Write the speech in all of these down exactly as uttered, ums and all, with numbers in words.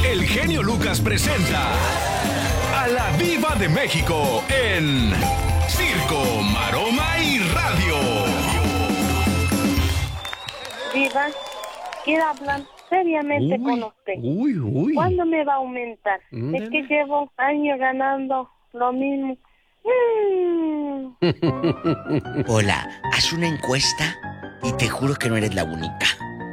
el genio Lucas presenta a la Diva de México en Circo, Maroma y Radio. Diva, quiero hablar seriamente uy, con usted. Uy, uy. ¿Cuándo me va a aumentar? Mm, es que llevo años ganando lo mismo. Mm. Hola, haz una encuesta y te juro que no eres la única.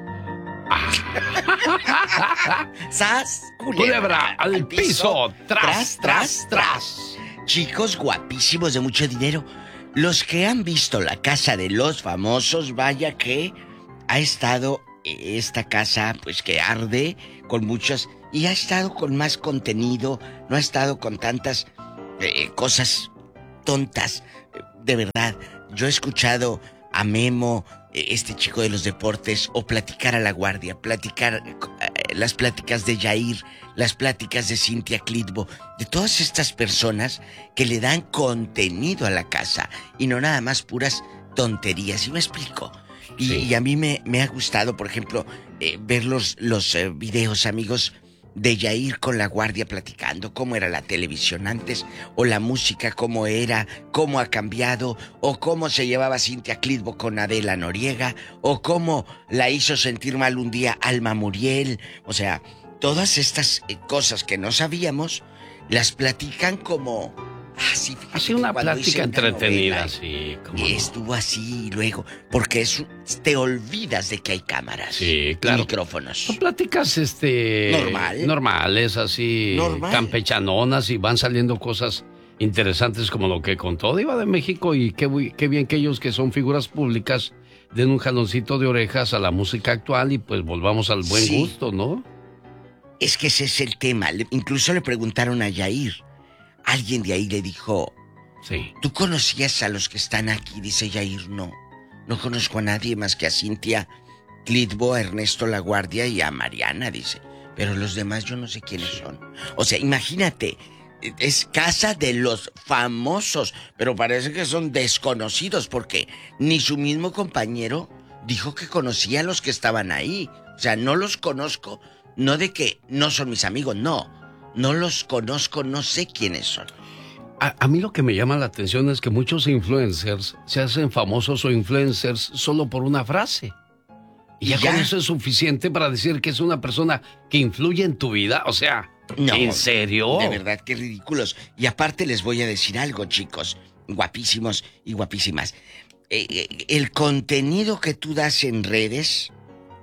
¡Sas! Culebra al, al piso, piso. Tras, tras, tras, tras. Chicos guapísimos de mucho dinero. Los que han visto La Casa de los Famosos, vaya que ha estado esta casa, pues que arde con muchas, y ha estado con más contenido, no ha estado con tantas eh, cosas tontas. De verdad, yo he escuchado a Memo, este chico de los deportes, o platicar a La Guardia, platicar eh, las pláticas de Yair, las pláticas de Cintia Clitbo, de todas estas personas que le dan contenido a la casa y no nada más puras tonterías. ¿Sí me explico? Y, sí. y a mí me, me ha gustado, por ejemplo, eh, ver los, los eh, videos, amigos, de Yair con La Guardia platicando cómo era la televisión antes, o la música cómo era, cómo ha cambiado, o cómo se llevaba Cintia Clitbo con Adela Noriega, o cómo la hizo sentir mal un día Alma Muriel. O sea, todas estas cosas que no sabíamos, las platican como... Ah, sí, así una plática entretenida, sí. ¿Cómo estuvo no? Así y luego, porque es, te olvidas de que hay cámaras, sí, claro, y micrófonos. Son pláticas, este... Normal. Normales, así, Normal. Campechanonas, y van saliendo cosas interesantes como lo que contó Diva de México, y qué, qué bien que ellos que son figuras públicas den un jaloncito de orejas a la música actual y pues volvamos al buen sí. gusto, ¿no? Es que ese es el tema. Incluso le preguntaron a Yair. Alguien de ahí le dijo, sí. ¿Tú conocías a los que están aquí? Dice Yair, no. No conozco a nadie más que a Cintia Clitbo, a Ernesto La Guardia y a Mariana, dice. Pero los demás yo no sé quiénes son. O sea, imagínate, es casa de los famosos, pero parece que son desconocidos porque ni su mismo compañero dijo que conocía a los que estaban ahí. O sea, no los conozco, no de que no son mis amigos, no. No los conozco, no sé quiénes son. A, a mí lo que me llama la atención es que muchos influencers se hacen famosos o influencers solo por una frase. Y ya, ya con eso es suficiente para decir que es una persona que influye en tu vida. O sea, no, ¿en serio? De verdad, qué ridículos. Y aparte les voy a decir algo, chicos, guapísimos y guapísimas. Eh, eh, el contenido que tú das en redes,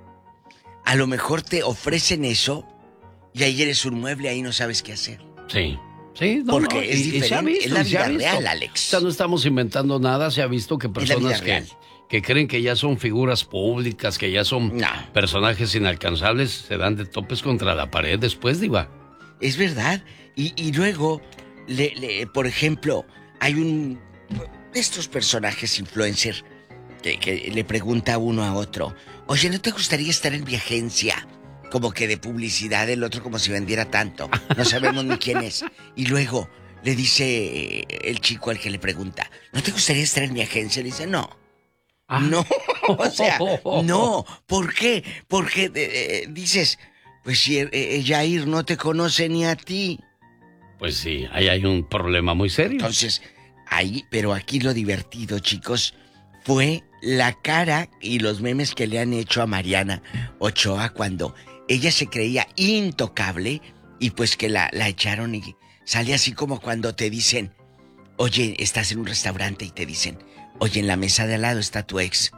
a lo mejor te ofrecen eso. Y ahí eres un mueble, ahí no sabes qué hacer. Sí, sí. No, porque no, es y, diferente, y visto, es la vida real, Alex. O sea, no estamos inventando nada, se ha visto que personas que, que creen que ya son figuras públicas, que ya son no. personajes inalcanzables, se dan de topes contra la pared después, Diva. Es verdad. Y, y luego, le, le, por ejemplo, hay un de estos personajes influencer que, que le pregunta uno a otro, oye, ¿no te gustaría estar en mi agencia? Como que de publicidad, el otro como si vendiera tanto. No sabemos ni quién es. Y luego le dice el chico al que le pregunta, ¿no te gustaría estar en mi agencia? Le dice, no. Ah. No, o sea, no. ¿Por qué? Porque eh, dices, pues si eh, Yair no te conoce ni a ti. Pues sí, ahí hay un problema muy serio. Entonces, ahí, pero aquí lo divertido, chicos, fue la cara y los memes que le han hecho a Mariana Ochoa cuando ella se creía intocable y pues que la, la echaron y sale así como cuando te dicen, oye, estás en un restaurante y te dicen, oye, en la mesa de al lado está tu ex.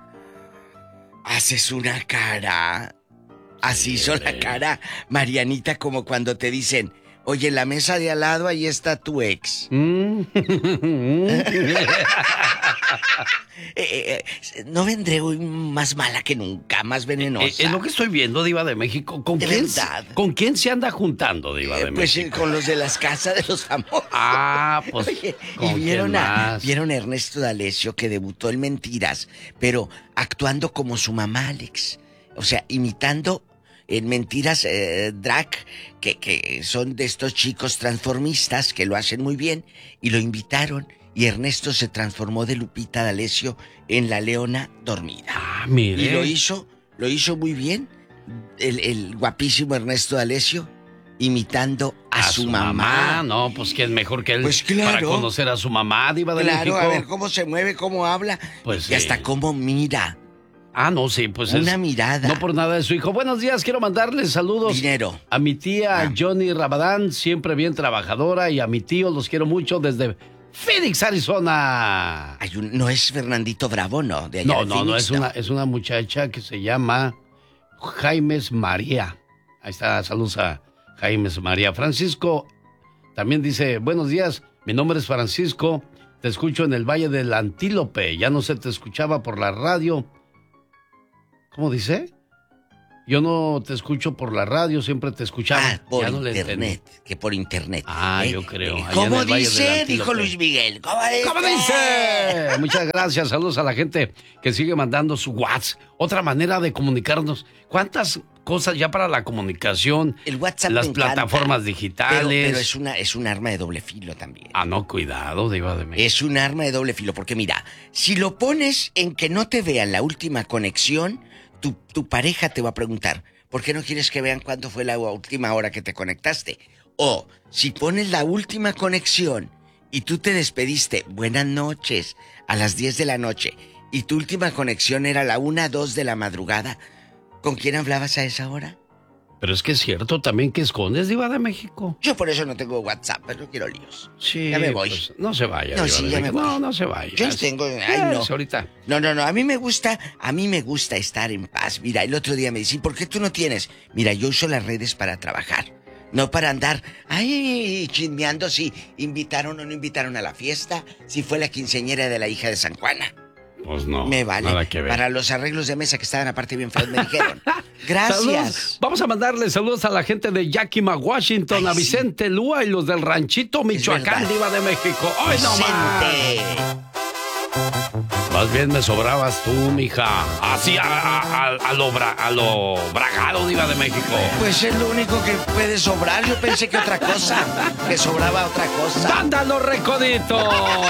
Haces una cara, así hizo la cara Marianita como cuando te dicen, oye, en la mesa de al lado ahí está tu ex. Mm. eh, eh, no vendré hoy más mala que nunca, más venenosa. Eh, es lo que estoy viendo, Diva de México. ¿Con, de quién, verdad. ¿Con quién se anda juntando, Diva de eh, pues, México? Pues con los de las casas de los famosos. Ah, pues. Oye, y vieron a, vieron a Ernesto D'Alessio que debutó en Mentiras, pero actuando como su mamá, Alex. O sea, imitando en Mentiras eh, drag, que, que son de estos chicos transformistas que lo hacen muy bien, y lo invitaron. Y Ernesto se transformó de Lupita D'Alessio en la leona dormida. Ah, mire. Y lo hizo, lo hizo muy bien, el, el guapísimo Ernesto D'Alessio. imitando a, a su, su mamá. mamá. No, pues quién mejor que él pues claro, para conocer a su mamá, Diva de claro, México. Claro, a ver cómo se mueve, cómo habla. Pues y sí. hasta cómo mira. Ah, no, sí, pues Una es, mirada. No por nada de su hijo. Buenos días, quiero mandarle saludos. Dinero. A mi tía ah. Johnny Rabadán, siempre bien trabajadora, y a mi tío, los quiero mucho desde Phoenix, Arizona. Hay un, no es Fernandito Bravo, ¿no? De allá no, de no, Phoenix, no, es, no. Una, es una muchacha que se llama Jaimes María. Ahí está, saludos a Jaimes María. Francisco también dice, buenos días, mi nombre es Francisco, te escucho en el Valle del Antílope, ya no se te escuchaba por la radio. ¿Cómo dice? Yo no te escucho por la radio, siempre te escuchaba. Ah, por ya no internet, que por internet. Ah, ¿eh? yo creo. Eh, ¿Cómo dice? Dijo Luis Miguel. ¿Cómo dice? ¿Cómo dice? Muchas gracias, saludos a la gente que sigue mandando su WhatsApp. Otra manera de comunicarnos. ¿Cuántas cosas ya para la comunicación? El WhatsApp las me plataformas encanta, digitales. Pero, pero es una es un arma de doble filo también. Ah, no, cuidado, Diva de México. Es un arma de doble filo, porque mira, si lo pones en que no te vean la última conexión, tu, tu pareja te va a preguntar, ¿por qué no quieres que vean cuándo fue la última hora que te conectaste? O si pones la última conexión y tú te despediste, buenas noches, a las diez de la noche, y tu última conexión era la una, dos de la madrugada, ¿con quién hablabas a esa hora? Pero es que es cierto también que escondes, Diva de México. Yo por eso no tengo WhatsApp, pero no quiero líos. Sí, ya me voy. Pues, no se vaya. No, Diva sí, de ya México. me voy. No, no se vaya. Yo tengo... Ay, no. Ahorita. No, no, no. A mí me gusta, a mí me gusta estar en paz. Mira, el otro día me dicen, ¿por qué tú no tienes? Mira, yo uso las redes para trabajar. No para andar, ay, chismeando si invitaron o no invitaron a la fiesta, si fue la quinceañera de la hija de San Juana. Pues no, me vale. Nada que ver. Para los arreglos de mesa que estaban aparte bien feos, me dijeron. Gracias. Saludos. Vamos a mandarle saludos a la gente de Yakima, Washington, ay, a Vicente sí. Lúa y los del Ranchito, Michoacán, Diva de México. ¡Ay, no más! Más bien me sobrabas tú, mija. Así a, a, a, a, lo, bra, a lo bragado, Diva de México. Pues es lo único que puede sobrar. Yo pensé que otra cosa. Que sobraba otra cosa. ¡Vándalo, recodito!